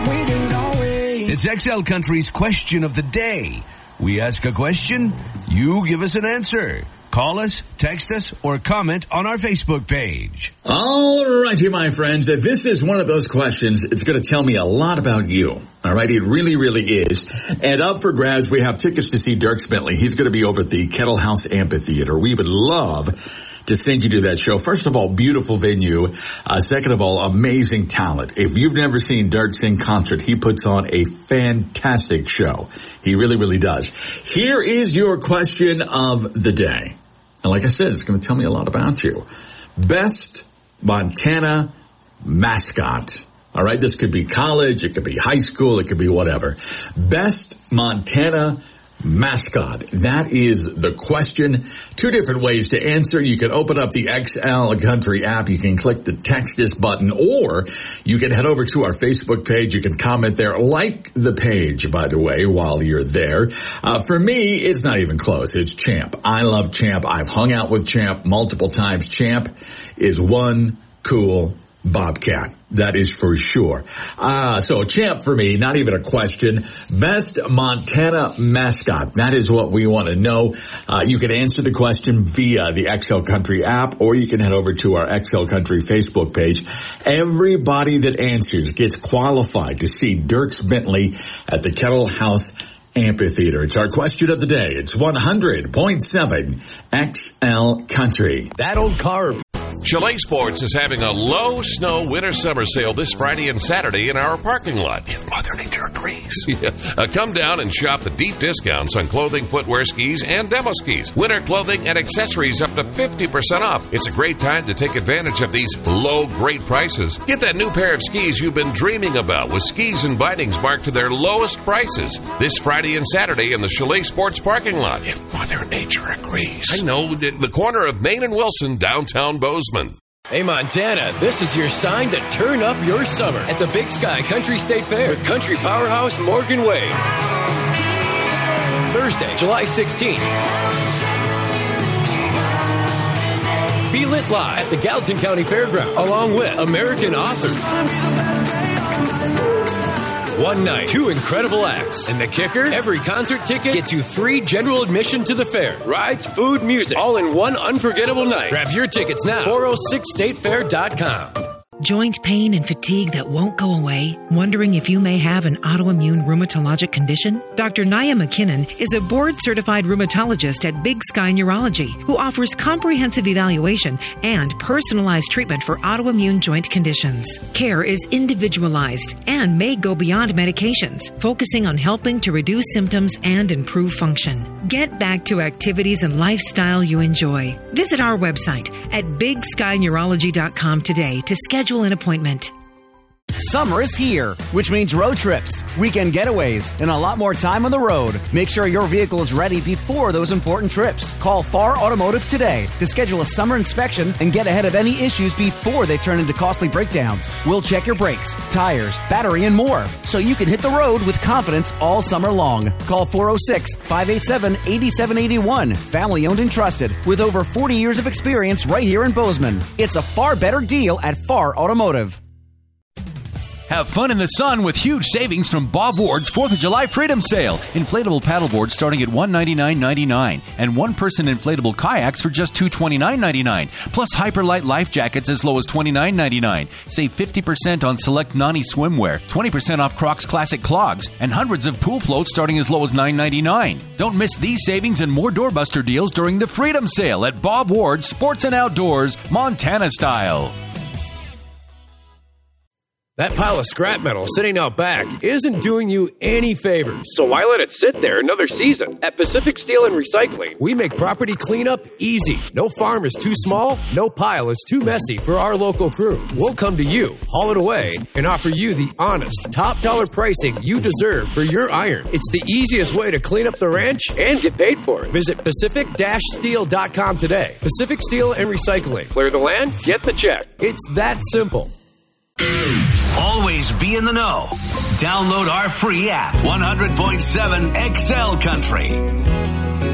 We do, don't we? It's XL Country's question of the day. We ask a question, you give us an answer. Call us, text us, or comment on our Facebook page. All righty, my friends. This is one of those questions. It's going to tell me a lot about you. All right. It really, really is. And up for grabs, we have tickets to see Dierks Bentley. He's going to be over at the Kettle House Amphitheater. We would love to send you to that show. First of all, beautiful venue. Second of all, amazing talent. If you've never seen Dierks in concert, he puts on a fantastic show. He really, really does. Here is your question of the day. And like I said, it's going to tell me a lot about you. Best Montana mascot. All right, this could be college, it could be high school, it could be whatever. Best Montana mascot. That is the question. Two different ways to answer. You can open up the XL Country app. You can click the text us button, or you can head over to our Facebook page. You can comment there. Like the page, by the way, while you're there. For me, it's not even close. It's Champ. I love Champ. I've hung out with Champ multiple times. Champ is one cool Bobcat. That is for sure. So Champ for me, not even a question. Best Montana mascot. That is what we want to know. You can answer the question via the XL Country app, or you can head over to our XL Country Facebook page. Everybody that answers gets qualified to see Dierks Bentley at the Kettle House Amphitheater. It's our question of the day. It's 100.7 XL Country. That old car. Chalet Sports is having a low snow winter summer sale this Friday and Saturday in our parking lot. If Mother Nature agrees. Yeah. Come down and shop the deep discounts on clothing, footwear, skis, and demo skis. Winter clothing and accessories up to 50% off. It's a great time to take advantage of these low, great prices. Get that new pair of skis you've been dreaming about with skis and bindings marked to their lowest prices this Friday and Saturday in the Chalet Sports parking lot. If Mother Nature agrees. I know, the corner of Main and Wilson, downtown Bozeman. Hey, Montana, this is your sign to turn up your summer at the Big Sky Country State Fair with country powerhouse Morgan Wade. Thursday, July 16th. Feel it live at the Gallatin County Fairgrounds, along with American authors. One night, two incredible acts. And the kicker? Every concert ticket gets you free general admission to the fair. Rides, food, music, all in one unforgettable night. Grab your tickets now. 406statefair.com. Joint pain and fatigue that won't go away? Wondering if you may have an autoimmune rheumatologic condition? Dr. Nia McKinnon is a board-certified rheumatologist at Big Sky Neurology who offers comprehensive evaluation and personalized treatment for autoimmune joint conditions. Care is individualized and may go beyond medications, focusing on helping to reduce symptoms and improve function. Get back to activities and lifestyle you enjoy. Visit our website at BigSkyNeurology.com today to schedule an appointment. Summer is here, which means road trips, weekend getaways, and a lot more time on the road. Make sure your vehicle is ready before those important trips. Call Farr Automotive today to schedule a summer inspection and get ahead of any issues before they turn into costly breakdowns. We'll check your brakes, tires, battery, and more, so you can hit the road with confidence all summer long. Call 406-587-8781. Family owned and trusted, with over 40 years of experience right here in Bozeman. It's a far better deal at Farr Automotive. Have fun in the sun with huge savings from Bob Ward's 4th of July Freedom Sale. Inflatable paddleboards starting at $199.99 and one-person inflatable kayaks for just $229.99. Plus Hyperlight life jackets as low as $29.99. Save 50% on select Nani swimwear, 20% off Crocs Classic clogs, and hundreds of pool floats starting as low as $9.99. Don't miss these savings and more doorbuster deals during the Freedom Sale at Bob Ward's Sports and Outdoors, Montana style. That pile of scrap metal sitting out back isn't doing you any favors. So why let it sit there another season? At Pacific Steel and Recycling, we make property cleanup easy. No farm is too small, no pile is too messy for our local crew. We'll come to you, haul it away, and offer you the honest, top dollar pricing you deserve for your iron. It's the easiest way to clean up the ranch and get paid for it. Visit Pacific-Steel.com today. Pacific Steel and Recycling. Clear the land, get the check. It's that simple. Always be in the know. Download our free app, 100.7 XL Country.